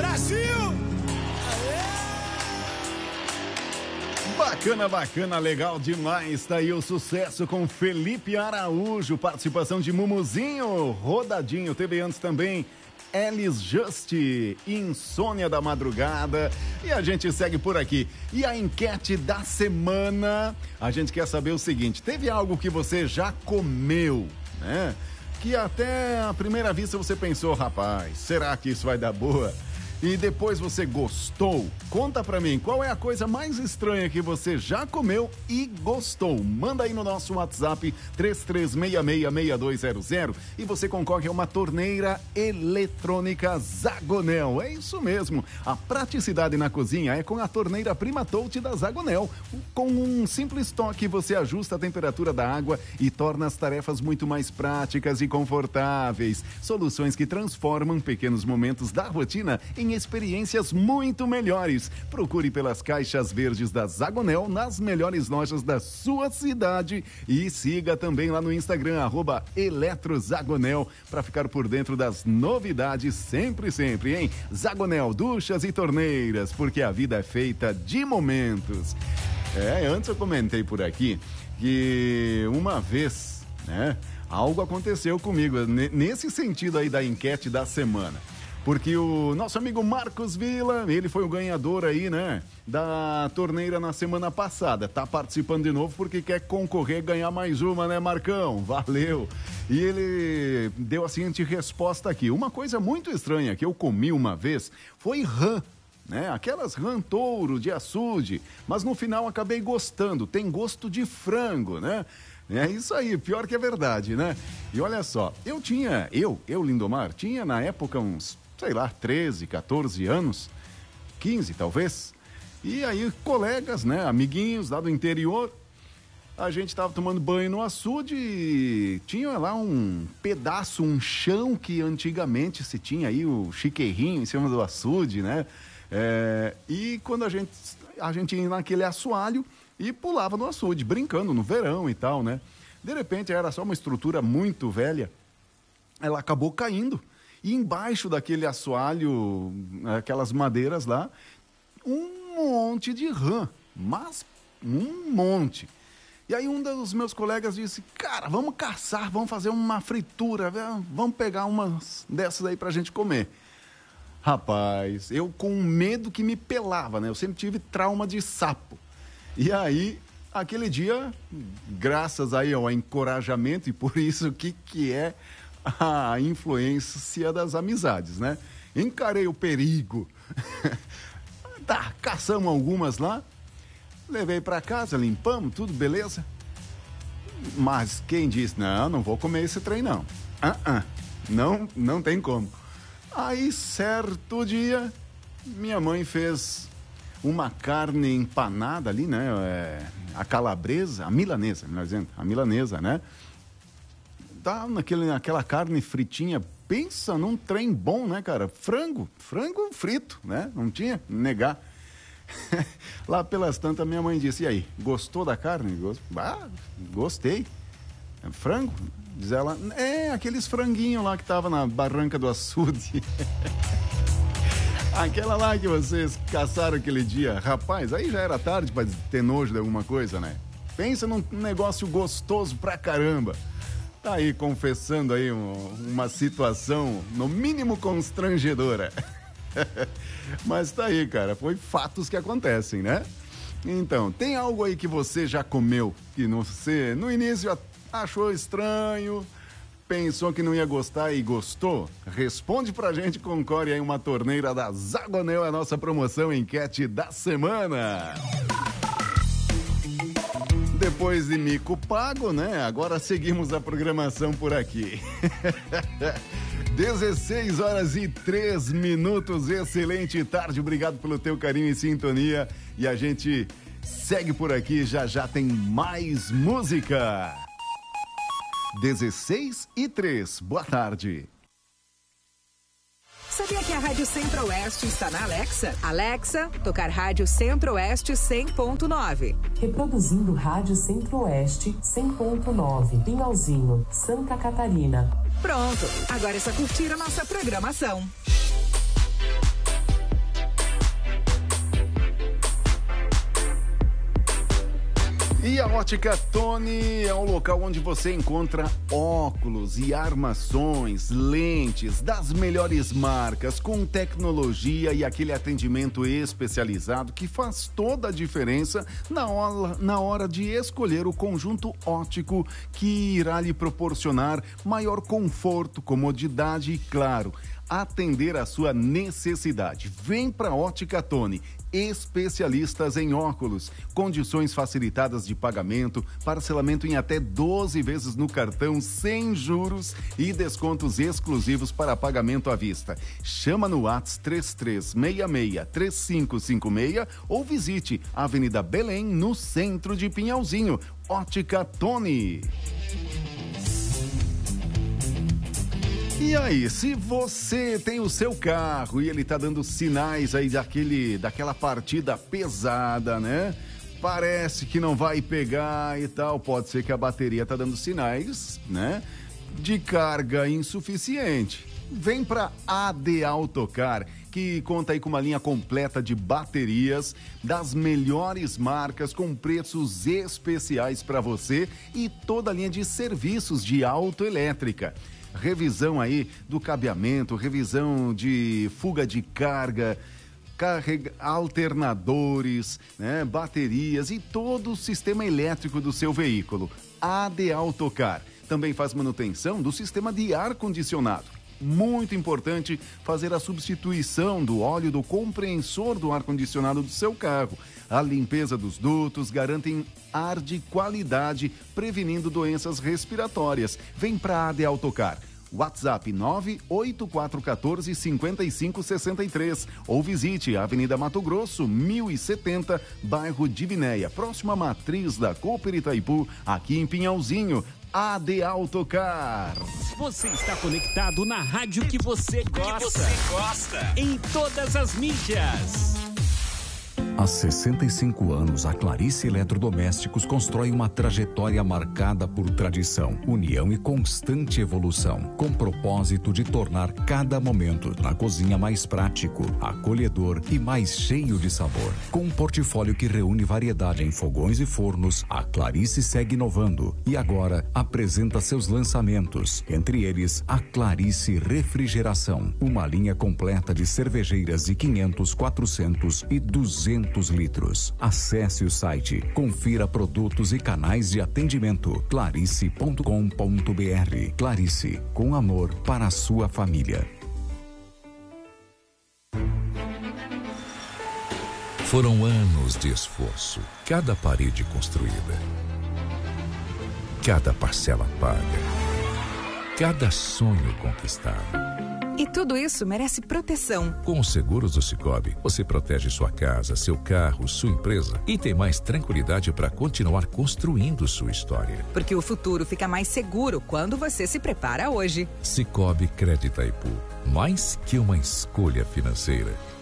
Brasil! Bacana, bacana, legal demais. Tá aí o sucesso com Felipe Araújo, participação de Mumuzinho, Rodadinho. Teve antes também Elis Just, Insônia da Madrugada. E a gente segue por aqui. E a enquete da semana, a gente quer saber o seguinte: teve algo que você já comeu, né? Que até à primeira vista você pensou, rapaz, será que isso vai dar boa? E depois você gostou? Conta pra mim, qual é a coisa mais estranha que você já comeu e gostou? Manda aí no nosso WhatsApp 33666200 e você concorre a uma torneira eletrônica Zagonel. É isso mesmo, a praticidade na cozinha é com a torneira Primatout da Zagonel. Com um simples toque você ajusta a temperatura da água e torna as tarefas muito mais práticas e confortáveis. Soluções que transformam pequenos momentos da rotina em experiências muito melhores. Procure pelas caixas verdes da Zagonel nas melhores lojas da sua cidade e siga também lá no Instagram @eletrozagonel para ficar por dentro das novidades sempre, hein? Zagonel, duchas e torneiras, porque a vida é feita de momentos. Antes eu comentei por aqui que uma vez, né, algo aconteceu comigo nesse sentido aí da enquete da semana. Porque o nosso amigo Marcos Vila, ele foi o ganhador aí, né, da torneira na semana passada. Tá participando de novo porque quer concorrer e ganhar mais uma, né, Marcão? Valeu! E ele deu a seguinte resposta aqui. Uma coisa muito estranha que eu comi uma vez foi rã, né? Aquelas rã touro de açude, mas no final acabei gostando. Tem gosto de frango, né? É isso aí, pior que é verdade, né? E olha só, eu, Lindomar, tinha na época uns, 13, 14 anos, 15 talvez, e aí colegas, né, amiguinhos lá do interior, a gente estava tomando banho no açude e tinha lá um pedaço, um chão que antigamente se tinha aí o chiqueirinho em cima do açude, né? E quando a gente ia naquele assoalho e pulava no açude, brincando no verão e tal, né? De repente era só uma estrutura muito velha, ela acabou caindo. E embaixo daquele assoalho, aquelas madeiras lá, um monte de rã, mas um monte. E aí um dos meus colegas disse, cara, vamos caçar, vamos fazer uma fritura, vamos pegar umas dessas aí pra gente comer. Rapaz, eu com medo que me pelava, né? Eu sempre tive trauma de sapo. E aí, aquele dia, graças aí ao encorajamento, e por isso que é a influência das amizades, né? Encarei o perigo. Tá, caçamos algumas lá, levei pra casa, limpamos, tudo beleza. Mas quem disse, não vou comer esse trem não. Não tem como. Aí, certo dia, minha mãe fez uma carne empanada ali, né? A calabresa, a milanesa, melhor dizendo, a milanesa, né? Tá naquela carne fritinha, pensa num trem bom, né, cara? Frango frito, né? Não tinha negar. Lá pelas tantas, minha mãe disse, e aí, gostou da carne? Gostei. Frango? Diz ela, aqueles franguinhos lá que tava na barranca do açude. Aquela lá que vocês caçaram aquele dia. Rapaz, aí já era tarde pra ter nojo de alguma coisa, né? Pensa num negócio gostoso pra caramba. Tá aí confessando aí uma situação, no mínimo, constrangedora. Mas tá aí, cara, foi fatos que acontecem, né? Então, tem algo aí que você já comeu que você, no início, achou estranho, pensou que não ia gostar e gostou? Responde pra gente, concorre aí uma torneira da Zagonel, a nossa promoção enquete da semana. Depois de mico pago, né? Agora seguimos a programação por aqui. 16h03, excelente tarde, obrigado pelo teu carinho e sintonia. E a gente segue por aqui, já tem mais música. 16h03, boa tarde. Sabia que a Rádio Centro-Oeste está na Alexa? Alexa, tocar Rádio Centro-Oeste 100.9. Reproduzindo Rádio Centro-Oeste 100.9, Pinhalzinho, Santa Catarina. Pronto, agora é só curtir a nossa programação. E a Ótica Tony é um local onde você encontra óculos e armações, lentes das melhores marcas, com tecnologia e aquele atendimento especializado que faz toda a diferença na hora de escolher o conjunto óptico que irá lhe proporcionar maior conforto, comodidade e, claro, atender a sua necessidade. Vem para Ótica Tony, especialistas em óculos, condições facilitadas de pagamento, parcelamento em até 12 vezes no cartão, sem juros e descontos exclusivos para pagamento à vista. Chama no WhatsApp 3366-3556 ou visite a Avenida Belém, no centro de Pinhalzinho. Ótica Tony. E aí, se você tem o seu carro e ele tá dando sinais aí daquela partida pesada, né? Parece que não vai pegar e tal, pode ser que a bateria tá dando sinais, né? De carga insuficiente. Vem pra AD Autocar, que conta aí com uma linha completa de baterias das melhores marcas, com preços especiais para você e toda a linha de serviços de autoelétrica. Revisão aí do cabeamento, revisão de fuga de carga, alternadores, né, baterias e todo o sistema elétrico do seu veículo. AD Autocar também faz manutenção do sistema de ar-condicionado. Muito importante fazer a substituição do óleo do compreensor do ar-condicionado do seu carro. A limpeza dos dutos garantem ar de qualidade, prevenindo doenças respiratórias. Vem para a AD Autocar. WhatsApp 98414-5563 ou visite a Avenida Mato Grosso, 1070, bairro Divinéia, próxima à matriz da Cooper Itaipu, aqui em Pinhalzinho. AD Autocar. Você está conectado na rádio que você gosta. Em todas as mídias. Há 65 anos, a Clarice Eletrodomésticos constrói uma trajetória marcada por tradição, união e constante evolução, com propósito de tornar cada momento na cozinha mais prático, acolhedor e mais cheio de sabor. Com um portfólio que reúne variedade em fogões e fornos, a Clarice segue inovando e agora apresenta seus lançamentos, entre eles a Clarice Refrigeração, uma linha completa de cervejeiras de 500, 400 e 200 litros. Acesse o site, confira produtos e canais de atendimento clarice.com.br. Clarice, com amor para a sua família. Foram anos de esforço, cada parede construída, cada parcela paga, cada sonho conquistado. E tudo isso merece proteção. Com os seguros do Sicoob, você protege sua casa, seu carro, sua empresa e tem mais tranquilidade para continuar construindo sua história. Porque o futuro fica mais seguro quando você se prepara hoje. Sicoob Crédito Itaipu, mais que uma escolha financeira,